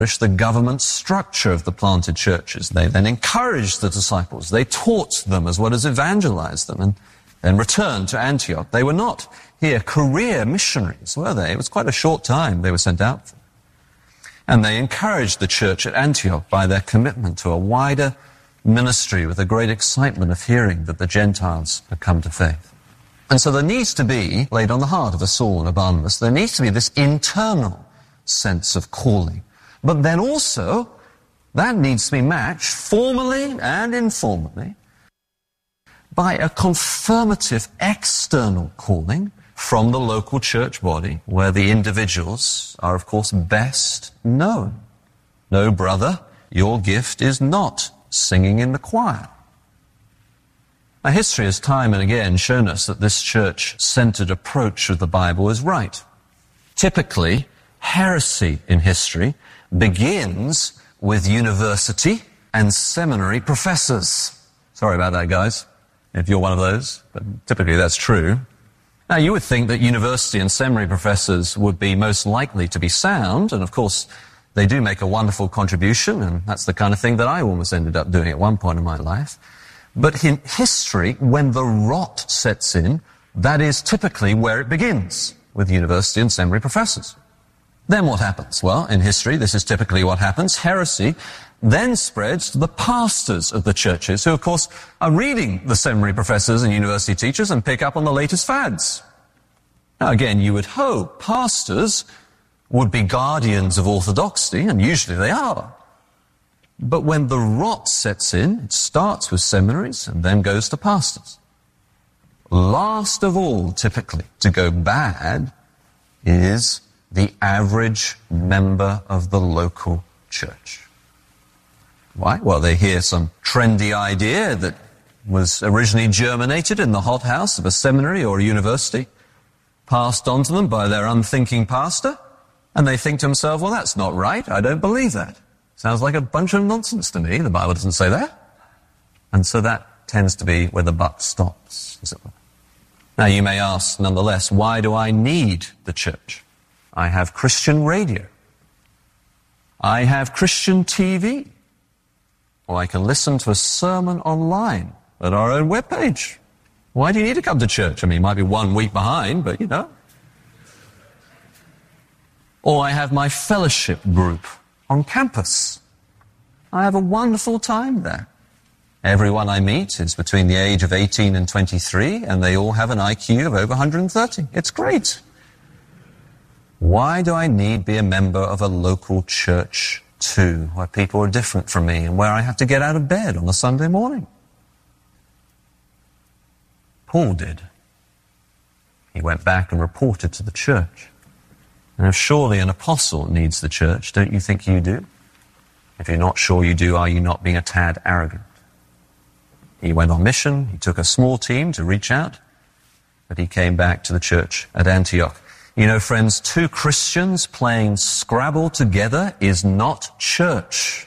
the government structure of the planted churches. They then encouraged the disciples. They taught them as well as evangelized them and then returned to Antioch. They were not here career missionaries, were they? It was quite a short time they were sent out for. And they encouraged the church at Antioch by their commitment to a wider ministry with a great excitement of hearing that the Gentiles had come to faith. And so there needs to be, laid on the heart of a Saul and a Barnabas, there needs to be this internal sense of calling. But then also, that needs to be matched formally and informally by a confirmative external calling from the local church body, where the individuals are, of course, best known. No, brother, your gift is not singing in the choir. Now, history has time and again shown us that this church-centered approach of the Bible is right. Typically, heresy in history begins with university and seminary professors. Sorry about that, guys, if you're one of those, but typically that's true. Now, you would think that university and seminary professors would be most likely to be sound, and of course, they do make a wonderful contribution, and that's the kind of thing that I almost ended up doing at one point in my life. But in history, when the rot sets in, that is typically where it begins, with university and seminary professors. Then what happens? Well, in history, this is typically what happens. Heresy then spreads to the pastors of the churches, who, of course, are reading the seminary professors and university teachers and pick up on the latest fads. Now, again, you would hope pastors would be guardians of orthodoxy, and usually they are. But when the rot sets in, it starts with seminaries and then goes to pastors. Last of all, typically, to go bad is the average member of the local church. Why? Well, they hear some trendy idea that was originally germinated in the hothouse of a seminary or a university, passed on to them by their unthinking pastor, and they think to themselves, well, that's not right. I don't believe that. Sounds like a bunch of nonsense to me. The Bible doesn't say that. And so that tends to be where the buck stops, as it were. Now, you may ask, nonetheless, why do I need the church? I have Christian radio. I have Christian TV. Or I can listen to a sermon online at our own webpage. Why do you need to come to church? I mean, you might be 1 week behind, but you know. Or I have my fellowship group on campus. I have a wonderful time there. Everyone I meet is between the age of 18 and 23, and they all have an IQ of over 130. It's great. Why do I need be a member of a local church too, where people are different from me and where I have to get out of bed on a Sunday morning? Paul did. He went back and reported to the church. And if surely an apostle needs the church, don't you think you do? If you're not sure you do, are you not being a tad arrogant? He went on mission, he took a small team to reach out, but he came back to the church at Antioch. You know, friends, two Christians playing Scrabble together is not church.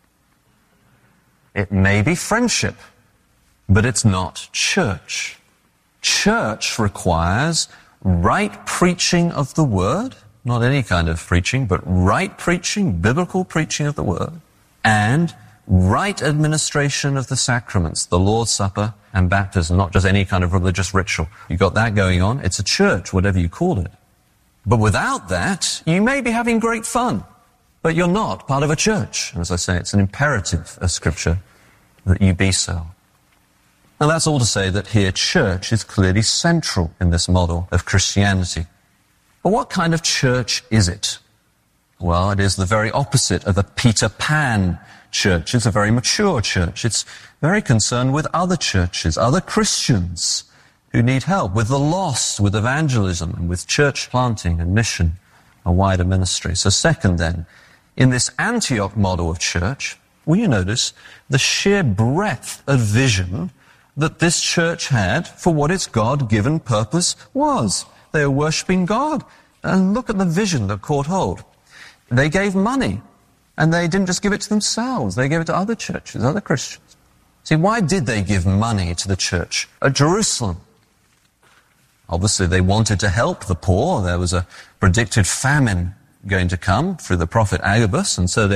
It may be friendship, but it's not church. Church requires right preaching of the word, not any kind of preaching, but right preaching, biblical preaching of the word, and right administration of the sacraments, the Lord's Supper and baptism, not just any kind of religious ritual. You got that going on, it's a church, whatever you call it. But without that, you may be having great fun, but you're not part of a church. And as I say, it's an imperative of Scripture that you be so. Now that's all to say that here church is clearly central in this model of Christianity. But what kind of church is it? Well, it is the very opposite of a Peter Pan church. It's a very mature church. It's very concerned with other churches, other Christians who need help, with the lost, with evangelism, and with church planting and mission, a wider ministry. So second then, in this Antioch model of church, will you notice the sheer breadth of vision that this church had for what its God-given purpose was? They were worshipping God. And look at the vision that caught hold. They gave money, and they didn't just give it to themselves. They gave it to other churches, other Christians. See, why did they give money to the church at Jerusalem? Obviously, they wanted to help the poor. There was a predicted famine going to come through the prophet Agabus, and so